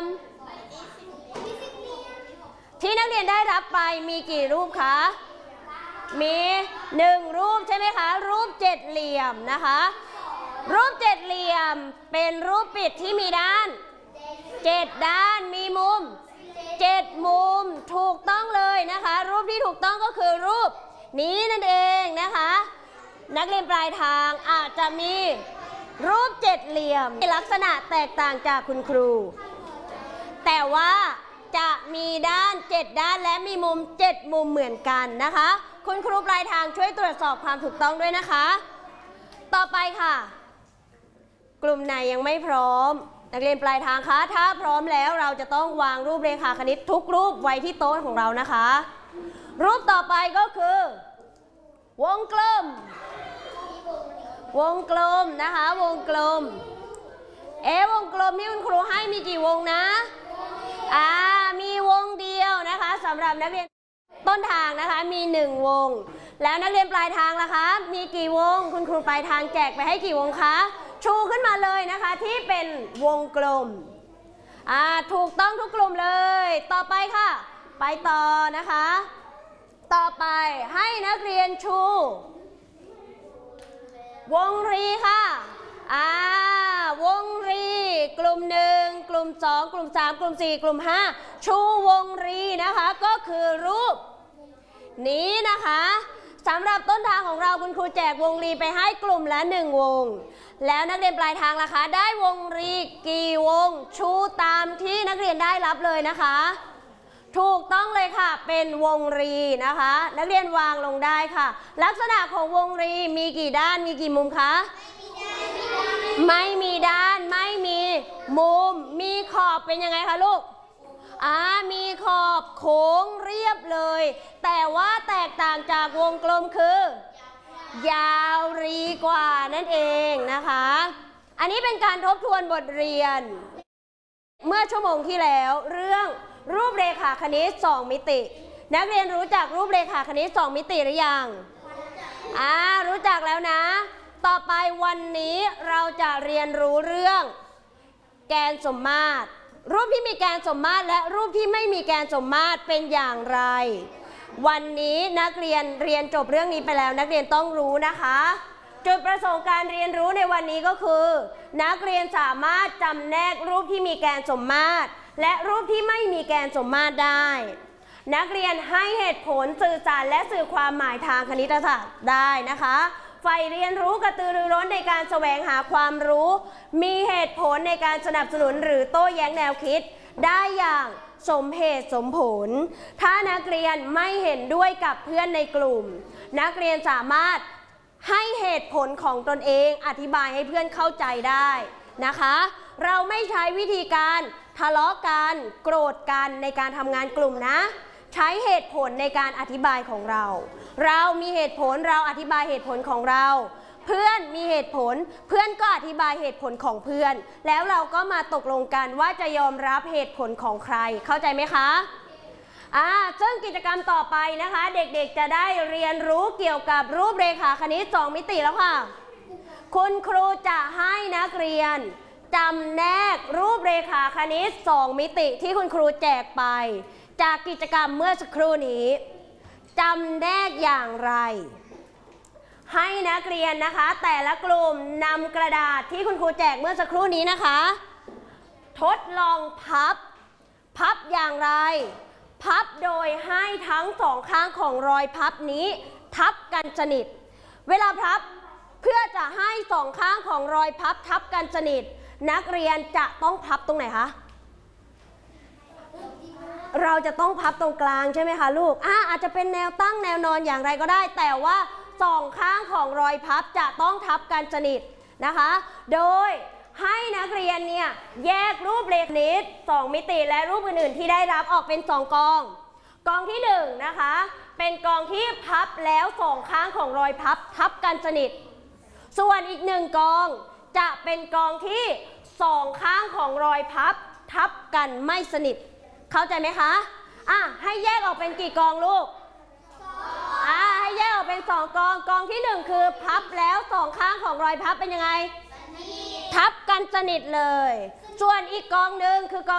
มที่นักเรียนได้รับไปมีกี่รูปคะมี1รูปใช่ไหมคะรูปเจ็ดเหลี่ยมนะคะรูปเจ็ดเหลี่ยมเป็นรูปปิดที่มีด้าน7ด้านมีมุม7มุมถูกต้องเลยนะคะรูปที่ถูกต้องก็คือรูปนี้นั่นเองนะคะนักเรียนปลายทางอาจจะมีรูปเจ็ดเหลี่ยมมีลักษณะแตกต่างจากคุณครูแต่ว่าจะมีด้าน7ด้านและมีมุม7มุมเหมือนกันนะคะคุณครูปลายทางช่วยตรวจสอบความถูกต้องด้วยนะคะต่อไปค่ะกลุ่มไหนยังไม่พร้อมนักเรียนปลายทางคะถ้าพร้อมแล้วเราจะต้องวางรูปเรขาคณิตทุกรูปไว้ที่โต๊ะของเรานะคะรูปต่อไปก็คือวงกลมนะคะวงกลมวงกลมที่คุณครูให้มีกี่วงนะมีวงเดียวนะคะสำหรับนักเรียนต้นทางนะคะมี1วงแล้วนักเรียนปลายทางล่ะคะมีกี่วงคุณครูปลายทางแจกไปให้กี่วงคะชูขึ้นมาเลยนะคะที่เป็นวงกลมถูกต้องทุกกลุ่มเลยต่อไปค่ะไปต่อนะคะต่อไปให้นักเรียนชูวงรีค่ะวงรีกลุ่ม1กลุ่ม2กลุ่ม3กลุ่ม4กลุ่ม5ชูวงรีนะคะก็คือรูปนี้นะคะสำหรับต้นทางของเราคุณครูแจกวงรีไปให้กลุ่มละ1วงแล้วนักเรียนปลายทางล่ะคะได้วงรีกี่วงชูตามที่นักเรียนได้รับเลยนะคะถูกต้องเลยค่ะเป็นวงรีนะคะนักเรียนวางลงได้ค่ะลักษณะของวงรีมีกี่ด้านมีกี่มุมคะไม่มีด้านไม่มีมุมมีขอบเป็นยังไงคะลูกมีขอบโค้งเรียบเลยแต่ว่าแตกต่างจากวงกลมคือยาวรีกว่านั่นเองนะคะอันนี้เป็นการทบทวนบทเรียนเมื่อชั่วโมงที่แล้วเรื่องรูปเรขาคณิต2มิตินักเรียนรู้จักรูปเรขาคณิต2มิติหรือยังรู้จักแล้วนะต่อไปวันนี้เราจะเรียนรู้เรื่องแกนสมมาตรรูปที่มีแกนสมมาตรและรูปที่ไม่มีแกนสมมาตรเป็นอย่างไรวันนี้นักเรียนจบเรื่องนี้ไปแล้วนักเรียนต้องรู้นะคะจุดประสงค์การเรียนรู้ในวันนี้ก็คือนักเรียนสามารถจำแนกรูปที่มีแกนสมมาตรและรูปที่ไม่มีแกนสมมาตรได้นักเรียนให้เหตุผลสื่อสารและสื่อความหมายทางคณิตศาสตร์ได้นะคะใฝ่เรียนรู้กระตือรือร้นในการแสวงหาความรู้มีเหตุผลในการสนับสนุนหรือโต้แย้งแนวคิดได้อย่างสมเหตุสมผลถ้านักเรียนไม่เห็นด้วยกับเพื่อนในกลุ่มนักเรียนสามารถให้เหตุผลของตนเองอธิบายให้เพื่อนเข้าใจได้นะคะเราไม่ใช้วิธีการทะเลาะกันโกรธกันในการทำงานกลุ่มนะใช้เหตุผลในการอธิบายของเรามีเหตุผลเราอธิบายเหตุผลของเราเพื่อนมีเหตุผลเพื่อนก็อธิบายเหตุผลของเพื่อนแล้วเราก็มาตกลงกันว่าจะยอมรับเหตุผลของใครเข้าใจไหมคะซึ่งกิจกรรมต่อไปนะคะเด็กๆจะได้เรียนรู้เกี่ยวกับรูปเรขาคณิต2มิติแล้วค่ะคุณครูจะให้นักเรียนจำแนกรูปเรขาคณิต2มิติที่คุณครูแจกไปจากกิจกรรมเมื่อสักครู่นี้จำแนกอย่างไรให้นักเรียนนะคะแต่ละกลุ่มนำกระดาษที่คุณครูแจกเมื่อสักครู่นี้นะคะทดลองพับอย่างไรพับโดยให้ทั้งสองข้างของรอยพับนี้ทับกันสนิทเวลาพับเพื่อจะให้สองข้างของรอยพับทับกันสนิทนักเรียนจะต้องพับตรงไหนคะเราจะต้องพับตรงกลางใช่ไหมคะลูกอาจจะเป็นแนวตั้งแนวนอนอย่างไรก็ได้แต่ว่าสองข้างของรอยพับจะต้องทับกันสนิทนะคะโดยให้นักเรียนเนี่ยแยกรูปเรขาคณิต2มิติและรูปอื่นๆที่ได้รับออกเป็น2กองที่1นะคะเป็นกองที่พับแล้วสองข้างของรอยพับทับกันสนิทส่วนอีก1กองจะเป็นกองที่สองข้างของรอยพับทับกันไม่สนิทเข้าใจไหมคะให้แยกออกเป็นกี่กองลูกให้แยกออกเป็น2กองที่1คือพับแล้วสองข้างของรอยพับเป็นยังไงทับกันสนิทเลยส่วนอีกกองหนึ่งคือกอง